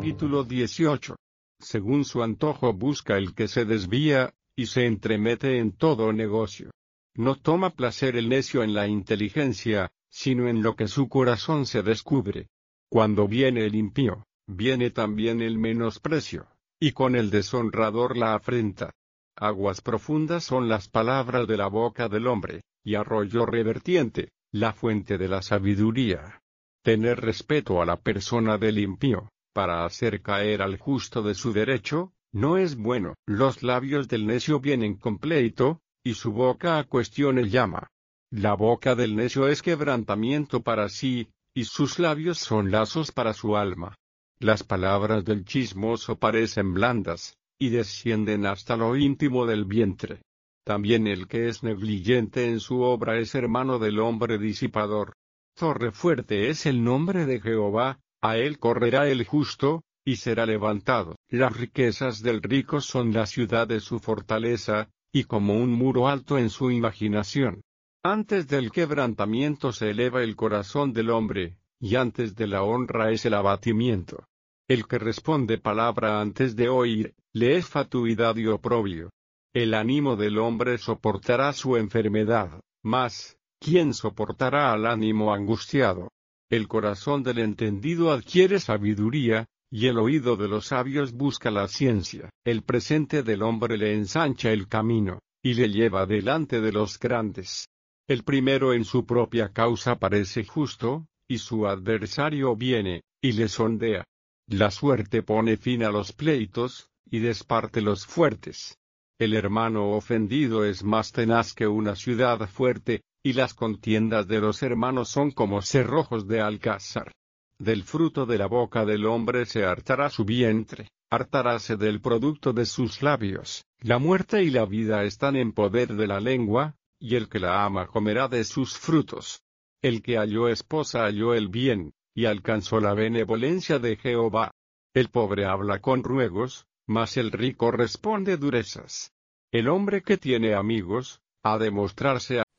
Capítulo 18. Según su antojo busca el que se desvía, y se entremete en todo negocio. No toma placer el necio en la inteligencia, sino en lo que su corazón se descubre. Cuando viene el impío, viene también el menosprecio, y con el deshonrador la afrenta. Aguas profundas son las palabras de la boca del hombre, y arroyo revertiente, la fuente de la sabiduría. Tener respeto a la persona del impío, para hacer caer al justo de su derecho, no es bueno. Los labios del necio vienen con pleito, y su boca a cuestiones llama. La boca del necio es quebrantamiento para sí, y sus labios son lazos para su alma. Las palabras del chismoso parecen blandas, y descienden hasta lo íntimo del vientre. También el que es negligente en su obra es hermano del hombre disipador. Torre fuerte es el nombre de Jehová, a él correrá el justo, y será levantado. Las riquezas del rico son la ciudad de su fortaleza, y como un muro alto en su imaginación. Antes del quebrantamiento se eleva el corazón del hombre, y antes de la honra es el abatimiento. El que responde palabra antes de oír, le es fatuidad y oprobio. El ánimo del hombre soportará su enfermedad, mas ¿quién soportará al ánimo angustiado? El corazón del entendido adquiere sabiduría, y el oído de los sabios busca la ciencia. El presente del hombre le ensancha el camino, y le lleva delante de los grandes. El primero en su propia causa parece justo, y su adversario viene, y le sondea. La suerte pone fin a los pleitos, y desparte los fuertes. El hermano ofendido es más tenaz que una ciudad fuerte, y las contiendas de los hermanos son como cerrojos de alcázar. Del fruto de la boca del hombre se hartará su vientre, hartaráse del producto de sus labios. La muerte y la vida están en poder de la lengua, y el que la ama comerá de sus frutos. El que halló esposa halló el bien, y alcanzó la benevolencia de Jehová. El pobre habla con ruegos, mas el rico responde durezas. El hombre que tiene amigos, ha de mostrarse